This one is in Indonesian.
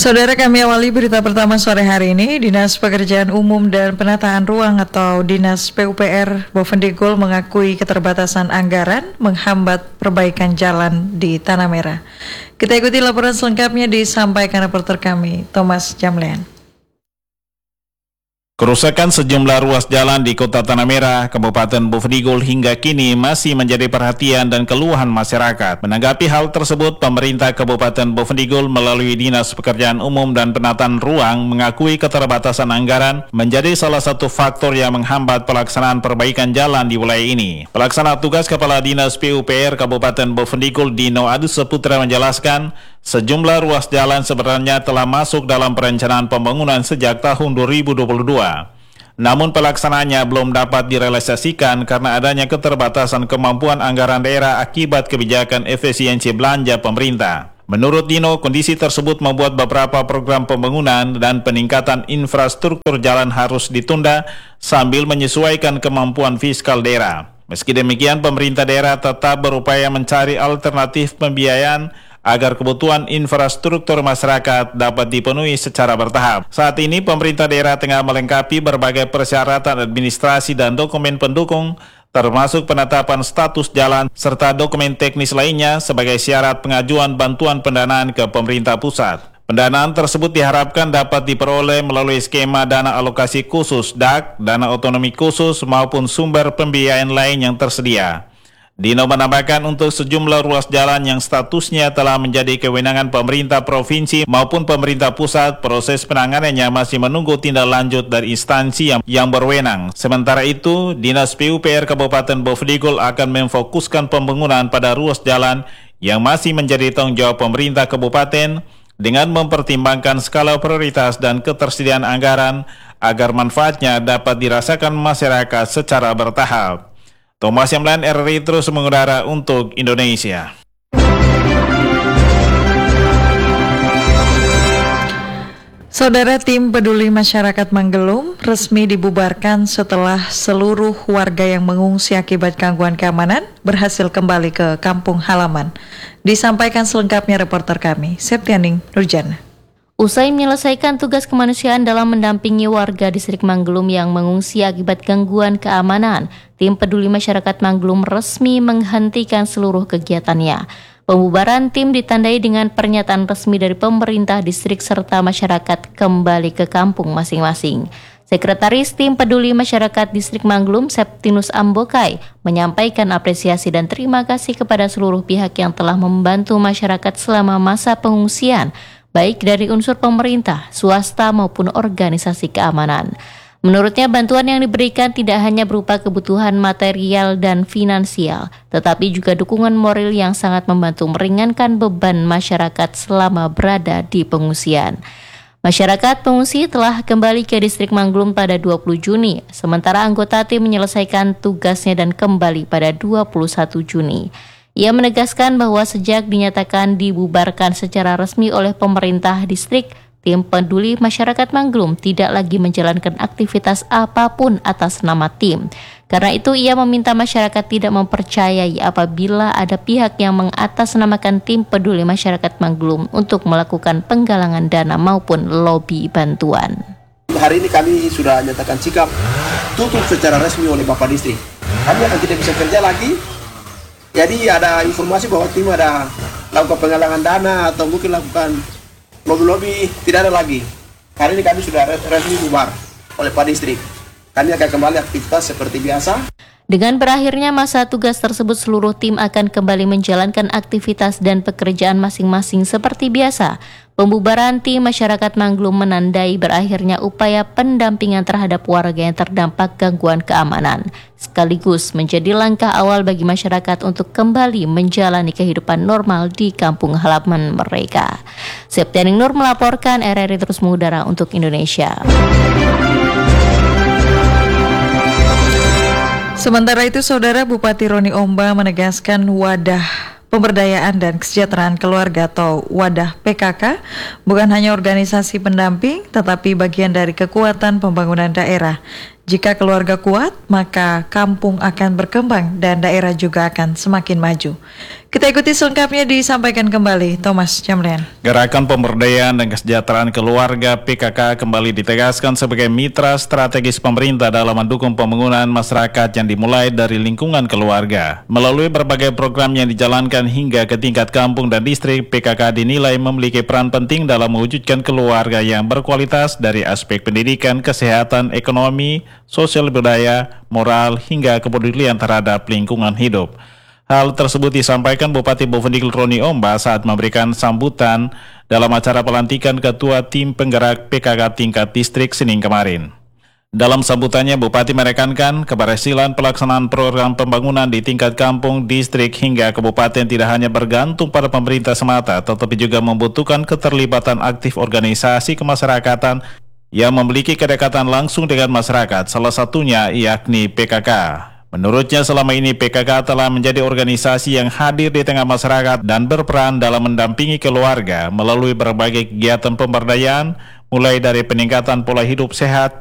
Saudara, kami awali berita pertama sore hari ini. Dinas Pekerjaan Umum dan Penataan Ruang atau Dinas PUPR Bovendigul mengakui keterbatasan anggaran menghambat perbaikan jalan di Tanah Merah. Kita ikuti laporan selengkapnya disampaikan reporter kami, Thomas Jamlean. Kerusakan sejumlah ruas jalan di Kota Tanah Merah, Kabupaten Bovendigul hingga kini masih menjadi perhatian dan keluhan masyarakat. Menanggapi hal tersebut, pemerintah Kabupaten Bovendigul melalui Dinas Pekerjaan Umum dan Penataan Ruang mengakui keterbatasan anggaran menjadi salah satu faktor yang menghambat pelaksanaan perbaikan jalan di wilayah ini. Pelaksana tugas Kepala Dinas PUPR Kabupaten Bovendigul Dino Adus Saputra menjelaskan, sejumlah ruas jalan sebenarnya telah masuk dalam perencanaan pembangunan sejak tahun 2022. Namun pelaksanaannya belum dapat direalisasikan karena adanya keterbatasan kemampuan anggaran daerah akibat kebijakan efisiensi belanja pemerintah. Menurut Dino, kondisi tersebut membuat beberapa program pembangunan dan peningkatan infrastruktur jalan harus ditunda sambil menyesuaikan kemampuan fiskal daerah. Meski demikian, pemerintah daerah tetap berupaya mencari alternatif pembiayaan agar kebutuhan infrastruktur masyarakat dapat dipenuhi secara bertahap. Saat ini pemerintah daerah tengah melengkapi berbagai persyaratan administrasi dan dokumen pendukung, termasuk penetapan status jalan serta dokumen teknis lainnya sebagai syarat pengajuan bantuan pendanaan ke pemerintah pusat. Pendanaan tersebut diharapkan dapat diperoleh melalui skema dana alokasi khusus DAK, dana otonomi khusus maupun sumber pembiayaan lain yang tersedia. Dino menambahkan untuk sejumlah ruas jalan yang statusnya telah menjadi kewenangan pemerintah provinsi maupun pemerintah pusat, proses penanganannya masih menunggu tindak lanjut dari instansi yang berwenang. Sementara itu, Dinas PUPR Kabupaten Bovendigul akan memfokuskan pembangunan pada ruas jalan yang masih menjadi tanggung jawab pemerintah kabupaten dengan mempertimbangkan skala prioritas dan ketersediaan anggaran agar manfaatnya dapat dirasakan masyarakat secara bertahap. Thomas Jamlean, RRI terus mengudara untuk Indonesia. Saudara, tim peduli masyarakat Manggelum resmi dibubarkan setelah seluruh warga yang mengungsi akibat gangguan keamanan berhasil kembali ke kampung halaman. Disampaikan selengkapnya reporter kami, Septianing Nurjana. Usai menyelesaikan tugas kemanusiaan dalam mendampingi warga distrik Manggelum yang mengungsi akibat gangguan keamanan, tim peduli masyarakat Manggelum resmi menghentikan seluruh kegiatannya. Pembubaran tim ditandai dengan pernyataan resmi dari pemerintah distrik serta masyarakat kembali ke kampung masing-masing. Sekretaris Tim Peduli Masyarakat Distrik Manggelum, Septinus Ambokai, menyampaikan apresiasi dan terima kasih kepada seluruh pihak yang telah membantu masyarakat selama masa pengungsian, baik dari unsur pemerintah, swasta maupun organisasi keamanan. Menurutnya, bantuan yang diberikan tidak hanya berupa kebutuhan material dan finansial, tetapi juga dukungan moral yang sangat membantu meringankan beban masyarakat selama berada di pengungsian. Masyarakat pengungsi telah kembali ke distrik Manggelum pada 20 Juni, sementara anggota tim menyelesaikan tugasnya dan kembali pada 21 Juni. Ia menegaskan bahwa sejak dinyatakan dibubarkan secara resmi oleh pemerintah distrik, tim peduli masyarakat Manggelum tidak lagi menjalankan aktivitas apapun atas nama tim. Karena itu ia meminta masyarakat tidak mempercayai apabila ada pihak yang mengatasnamakan tim peduli masyarakat Manggelum untuk melakukan penggalangan dana maupun lobi bantuan. Hari ini kami sudah nyatakan sikap tutup secara resmi oleh Bapak Distrik. Kami akan tidak bisa kerja lagi. Jadi ada informasi bahwa tim ada lakukan penggalangan dana atau mungkin lakukan lobby-lobby, tidak ada lagi. Hari ini kami sudah resmi bubar oleh Pak Distrik. Kami akan kembali aktivitas seperti biasa. Dengan berakhirnya masa tugas tersebut, seluruh tim akan kembali menjalankan aktivitas dan pekerjaan masing-masing seperti biasa. Pembubaran tim masyarakat Manggelum menandai berakhirnya upaya pendampingan terhadap warga yang terdampak gangguan keamanan, sekaligus menjadi langkah awal bagi masyarakat untuk kembali menjalani kehidupan normal di kampung halaman mereka. Septianing Nur melaporkan, RRI terus mengudara untuk Indonesia. Sementara itu, Saudara, Bupati Roni Omba menegaskan wadah pemberdayaan dan kesejahteraan keluarga atau wadah PKK bukan hanya organisasi pendamping, tetapi bagian dari kekuatan pembangunan daerah. Jika keluarga kuat, maka kampung akan berkembang dan daerah juga akan semakin maju. Kita ikuti selengkapnya disampaikan kembali Thomas Jamlian. Gerakan Pemberdayaan dan Kesejahteraan Keluarga PKK kembali ditegaskan sebagai mitra strategis pemerintah dalam mendukung pembangunan masyarakat yang dimulai dari lingkungan keluarga. Melalui berbagai program yang dijalankan hingga ke tingkat kampung dan distrik, PKK dinilai memiliki peran penting dalam mewujudkan keluarga yang berkualitas dari aspek pendidikan, kesehatan, ekonomi, sosial budaya, moral, hingga kepedulian terhadap lingkungan hidup. Hal tersebut disampaikan Bupati Bovendigul Roni Omba saat memberikan sambutan dalam acara pelantikan Ketua Tim Penggerak PKK tingkat distrik Senin kemarin. Dalam sambutannya, Bupati menekankan keberhasilan pelaksanaan program pembangunan di tingkat kampung, distrik, hingga kabupaten tidak hanya bergantung pada pemerintah semata, tetapi juga membutuhkan keterlibatan aktif organisasi kemasyarakatan yang memiliki kedekatan langsung dengan masyarakat, salah satunya yakni PKK. Menurutnya selama ini PKK telah menjadi organisasi yang hadir di tengah masyarakat dan berperan dalam mendampingi keluarga melalui berbagai kegiatan pemberdayaan, mulai dari peningkatan pola hidup sehat,